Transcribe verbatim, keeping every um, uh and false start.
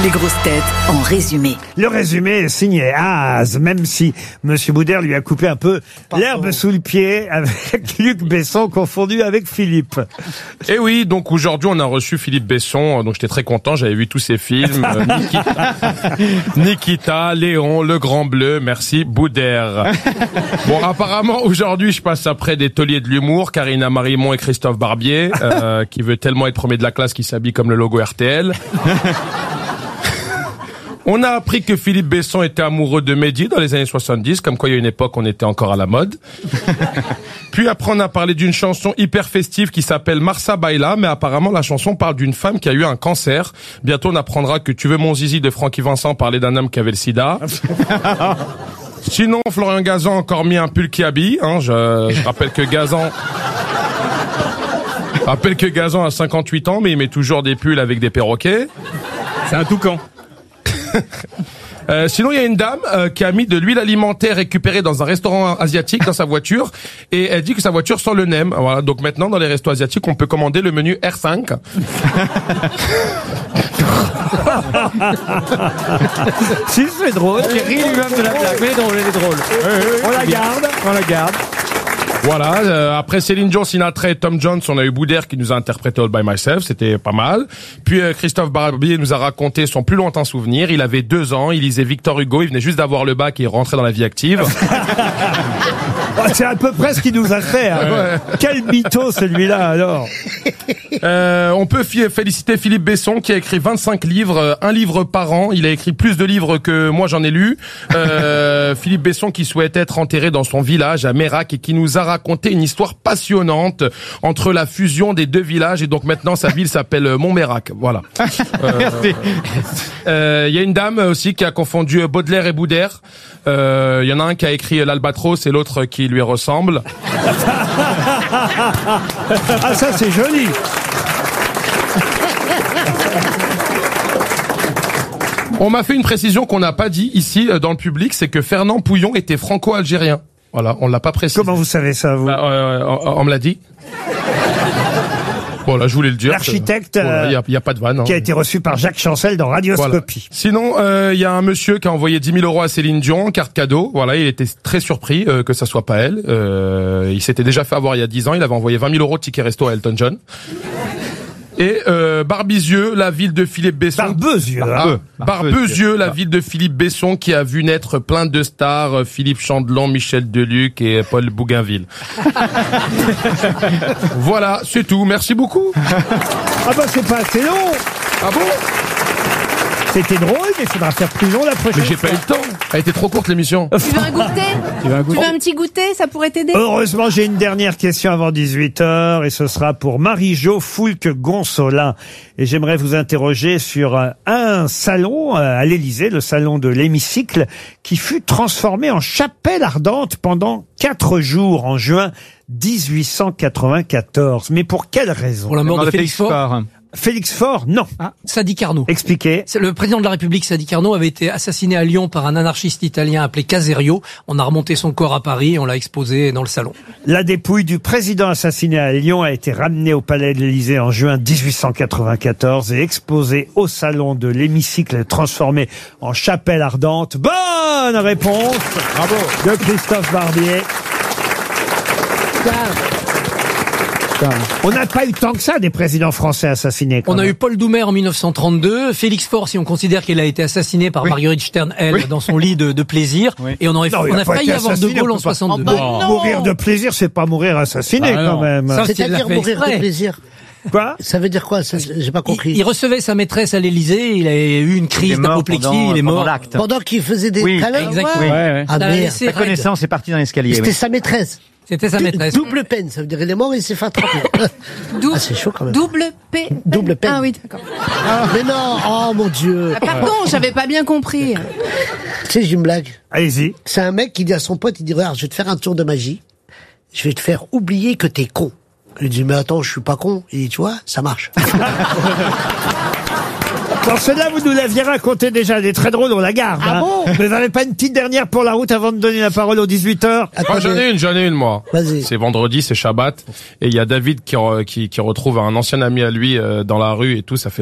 Les grosses têtes en résumé. Le résumé est signé Az, même si Monsieur Boudère lui a coupé un peu l'herbe sous le pied avec Luc Besson confondu avec Philippe. Et oui, donc aujourd'hui on a reçu Philippe Besson, donc j'étais très content, j'avais vu tous ses films, euh, Nikita, Nikita, Léon, Le Grand Bleu, merci Boudère. Bon, apparemment aujourd'hui je passe après des tauliers de l'humour, Karina Marimont et Christophe Barbier, euh, qui veut tellement être premier de la classe qu'il s'habille comme le logo R T L. On a appris que Philippe Besson était amoureux de Mehdi dans les années soixante-dix, comme quoi il y a une époque on était encore à la mode. Puis après on a parlé d'une chanson hyper festive qui s'appelle Marsa Baila, mais apparemment la chanson parle d'une femme qui a eu un cancer. Bientôt on apprendra que Tu veux mon zizi de Francky Vincent parlait d'un homme qui avait le sida. Sinon Florian Gazan a encore mis un pull qui habille, hein, je, je rappelle que Gazan... Je rappelle que Gazan a cinquante-huit ans, mais il met toujours des pulls avec des perroquets. C'est un toucan. Euh, sinon, il y a une dame euh, qui a mis de l'huile alimentaire récupérée dans un restaurant asiatique dans sa voiture et elle dit que sa voiture sent le nem. Voilà, donc maintenant dans les restos asiatiques, on peut commander le menu R cinq. Si, c'est drôle. Il rit lui-même de la blague, mais drôle, elle est drôle. On la garde. On la garde. Voilà, euh, après Céline Dion, Sinatra et Tom Jones, on a eu Boudère qui nous a interprété All By Myself, c'était pas mal. Puis euh, Christophe Barbier nous a raconté son plus lointain souvenir. Il avait deux ans, il lisait Victor Hugo, il venait juste d'avoir le bac et il rentrait dans la vie active. Oh, c'est à peu près ce qu'il nous a fait. Hein. Ouais. Quel mytho celui-là alors. Euh, on peut féliciter Philippe Besson qui a écrit vingt-cinq livres, un livre par an. Il a écrit plus de livres que moi j'en ai lu. Euh, Philippe Besson qui souhaite être enterré dans son village à Mérac et qui nous a raconté une histoire passionnante entre la fusion des deux villages et donc maintenant sa ville s'appelle Montmérac. Voilà. Euh, Merci. Il euh, y a une dame aussi qui a confondu Baudelaire et Boudère. Il euh, y en a un qui a écrit l'Albatros et l'autre qui lui ressemble. Ah ça c'est joli. On m'a fait une précision qu'on n'a pas dit ici dans le public, c'est que Fernand Pouillon était franco-algérien. Voilà, on l'a pas précisé. Comment vous savez ça, vous? Bah, euh, on, on me l'a dit. Voilà, je voulais le dire. L'architecte, il voilà, y a, y a pas de vanne. Hein. Qui a été reçu par Jacques Chancel dans Radioscopie. Voilà. Sinon, il euh, y a un monsieur qui a envoyé dix mille euros à Céline Dion, carte cadeau. Voilà, il était très surpris euh, que ça soit pas elle. Euh, il s'était déjà fait avoir il y a dix ans. Il avait envoyé vingt mille euros de ticket resto à Elton John. Et euh, Barbezieux, la ville de Philippe Besson. Barbezieux, ah, Barbezieux, la ville de Philippe Besson qui a vu naître plein de stars, Philippe Chandelon, Michel Deluc et Paul Bougainville. Voilà, c'est tout. Merci beaucoup. Ah bah c'est pas assez long. Ah bon? C'était drôle, mais il faudra faire plus long la prochaine fois. Mais j'ai pas eu le temps. Elle était trop courte l'émission. Tu veux un goûter? Tu veux un goûter? Tu veux un petit goûter? Ça pourrait t'aider? Heureusement, j'ai une dernière question avant dix-huit heures et ce sera pour Marie-Jo Foulque-Gonsolin. Et j'aimerais vous interroger sur un salon à l'Élysée, le salon de l'hémicycle, qui fut transformé en chapelle ardente pendant quatre jours en juin dix-huit cent quatre-vingt-quatorze. Mais pour quelle raison? Pour la mort de Félix Faure. Sadi Carnot, non. Ah, Sadi Carnot. Expliquez. Le président de la République, Sadi Carnot, avait été assassiné à Lyon par un anarchiste italien appelé Caserio. On a remonté son corps à Paris et on l'a exposé dans le salon. La dépouille du président assassiné à Lyon a été ramenée au palais de l'Élysée en juin dix-huit cent quatre-vingt-quatorze et exposée au salon de l'hémicycle transformé en chapelle ardente. Bonne réponse. Bravo. De Christophe Barbier. On n'a pas eu tant que ça des présidents français assassinés. On même. a eu Paul Doumer en mille neuf cent trente-deux, Félix Faure si on considère qu'il a été assassiné par oui. Marguerite Stern, elle, oui. dans son lit de, de plaisir. Oui. Et on, aurait, non, on a failli avoir De Gaulle en soixante-deux. Oh, bah mourir de plaisir, c'est pas mourir assassiné ah, quand même. C'est-à-dire mourir de plaisir. Quoi? Ça veut dire quoi? J'ai pas compris. Il, il recevait sa maîtresse à l'Élysée, il a eu une crise d'apoplexie, il est mort. Pendant, pendant qu'il faisait des oui, câlins. Exactement. Ouais, ouais. Ah, merde. Sa connaissance est partie dans l'escalier. C'était oui. sa maîtresse. C'était sa maîtresse. Double peine, ça veut dire il est mort et il s'est fait attraper. Dou ah, c'est chaud quand même. Double P. Double peine. Ah oui, d'accord. Ah, mais non, oh mon Dieu. Ah, pardon, j'avais pas bien compris. Tu sais, j'ai une blague. Allez-y. C'est un mec qui dit à son pote, il dit, regarde, je vais te faire un tour de magie. Je vais te faire oublier que t'es con. Il dit, mais attends, je suis pas con. Il dit, tu vois, ça marche. Dans celle-là, vous nous l'aviez raconté déjà, elle est très drôle, on la garde. Ah hein. bon? Vous n'avez pas une petite dernière pour la route avant de donner la parole aux dix-huit heures? Moi, j'en ai une, j'en ai une, moi. Vas-y. C'est vendredi, c'est Shabbat. Et il y a David qui, re, qui, qui retrouve un ancien ami à lui euh, dans la rue et tout, ça fait